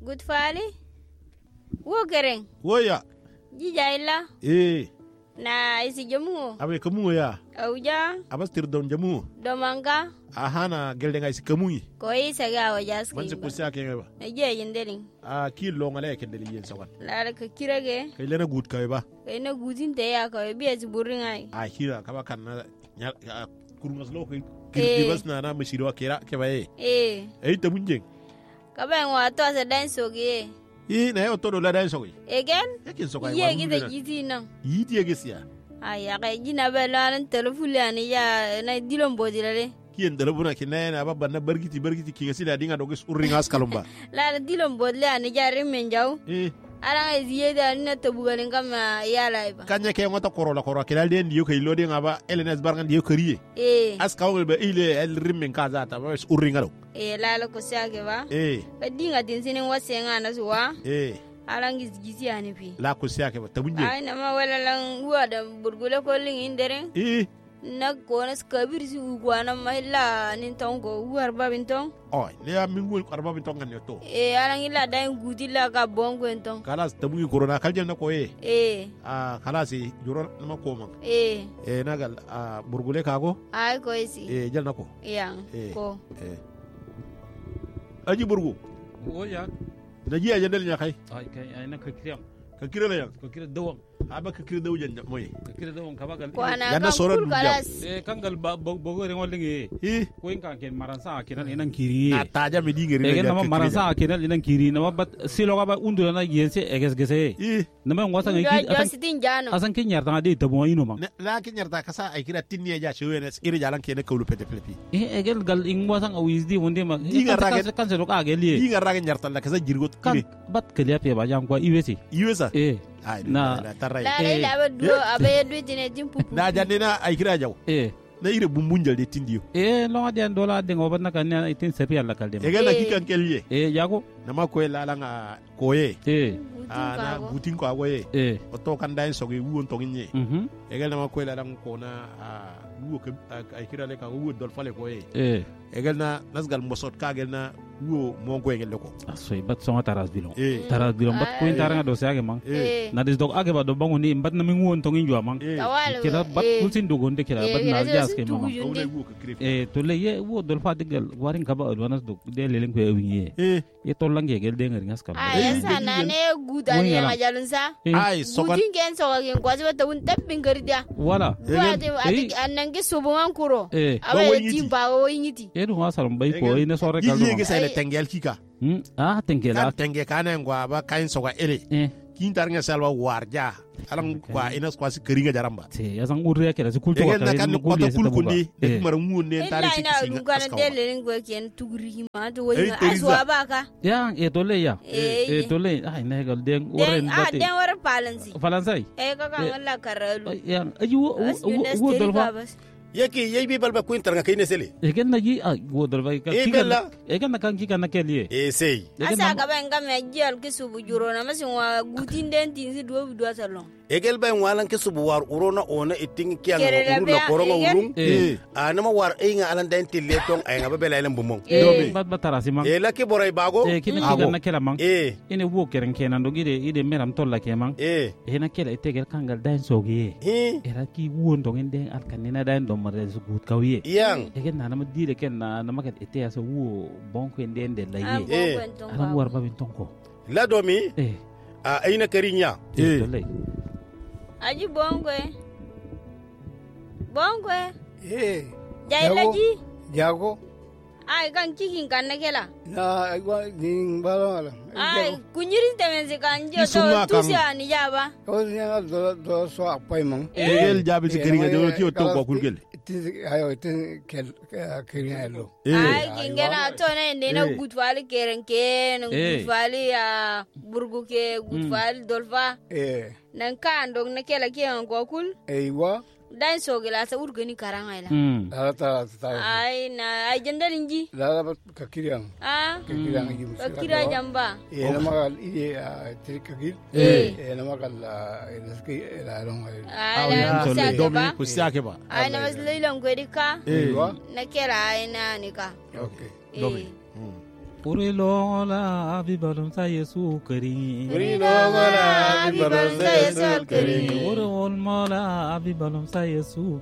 good fali wo gereng woya jija illa na isi jamu abe kamu ya auja abastir don jamu domanga ahana gelde ngai kamu ko isa ga wajas man se kusa ke ba je yindelin ki lo ngale ke deli yen sawan la ka kirage kai lena gut kai ba kai na gutin te ya ka biya ci burin ai hira ka ba kan na kurungas lo kai kirti bas na mashiro kira ke ba ta munjeng ka ba wa to sa dan soge na yo todo la dan soge again yakin soge ye gida giti nan yiti ye gesiya ay ya kai jina ba lan telefon ani ya na dilon bodilale kien telefona ki na ba banna bargiti ki gasila dinga doges urringas kalumba la dilon bodle ani jari men jaw ara ziye da na tabugalin kama ya laiba kanya ke ngota korola kilal den diyo kay lodi ngaba LNS bargan diyo kariye askawul be ile el rimmen kaza ta ba urringalo la ko siage ba ba dinga din sinin wase ngana suwa arangi gizi ani pi la ko siage ba tabunje ay na ma wala lan huwa da burgule ko lin indere na kona skabir si ugwana mahilla nin tongo war babin tong le ya mingul arba bin tongan yoto arangi la dai gudilla ka bongo entong kalas tabugi corona kaljel na ko kalas juro na ko man nagal burgule kago ay ko isi jel na ko yang ko aji burgu ya naji ajendel nya kay ay na ka kira la yang ka kira dawang aba ka kira dawjan moy ka kira dawang kabagal yana soran kalas kangal bogo re ngolingi ko inka ken maransa kenan inan kiri taja me dingere egen nama maransa kenan inan kiri nama bat silo ga ba undu na yense gese nama ngwasa ngi asan ken yarta de tabo ino man la ken yarta kasa ay kira tinni ja chewenes iri jalan kenan kawlu pete flepi egel gal ingwasa wisdi wonde ma kan se ka geli dinga ragen yarta la kasa jirgot kan bat kele pe ba jam kwa iwesi na tarai la ba do abe do tine timpu na janina ay kira jaw na ire bumbunjal de tindiyo lo adi an dola de ngobat na kan itin sepi alla kalde na kikan kelye yago na ma ko la nga koye na butin ko agoye o to kan dai sogi wuon to ngi na ma ko la ko na wuo ke ay kira le ka wuo dol fale koye na nasgal mosot ka na wuo mo ko ngel ko asoy bat songa taras bilon bat ko intara do saage man na des dog age ba do bangu ni bat na mi wuon to ngi jwa man kila bat kulsin do gonde kila bat na jas ke mama to le ye wuo dol fa digal warin ka ba wanas do de lelen ko ewinye ye to lange gel de ngari ngaskal ay sana ne gudan ya majalun sa ay sogan gutin gen so gen kwazi ba tawun tabbin gardiya wala ati annan ge sobuman kuro abe timba o yiti edu wasalam bay ko ina sore kaldo yige sai le tengel kika tengela tenge kana ngwa ba kain soga ele kin tarnga salwa warja alang kwa ina kwasi keringa jaramba ya sang urre kera su kulto wakare kan ko to kulkundi de mara ngunde tari si singa ngana dele ngo ken tugri ma to woni aswa baka ya tole ya tole ay na gal den urre ndate den war falansi ka ngala karalu ya ayu wo dolfa yaki yebi balba kuin taranga kayne sele egen naji go dolba ka egen kan ki kan keliye sei asa ga ben ga me jel ki subu juro na masin wa gutin den tin si do salon egel ben walan ke subu war urona ona iting kyang urun la koronga urun anama war inga alan den tille tong ay nga bela elen bumong bat batarasi man la ke boray bago kini ki ganna kela man ine wo keren kenan do ide meram tolla ke man na kela itegel kangal dan sogi era ki won do ngende al kanina dan do mare su gut kawiye yang egen na nama dire ken na maket ite aso wo bonko ndende la ye alam war babin tonko la domi ayina karinya aji bongwe jailaji jago ay kan kikin kan nakela na agwa ding balala ay kunyirin temense kanjo to tusia ni jaba ko nya do so apai mang egel jabi se keringa do ti to ko kulgel ayo tin keringa lo ay kingena to ne na gutwali kerenken gutwali ya burgu ke gutwali dolfa nan kan dog nakela ke an ko kul eywa dan sogela sa urgani karanga ila ta ay na ay jandalinji la kakiriang kakira jamba na magal ide trikagil na magal la long ay domi kusiake ba ay na maslilang kwedika na kera ay na nika okay domi Uri longola abi balum sa Yesu kari. Uri longola abi balum sa Yesu kari. Uri olmola abi balum sa Yesu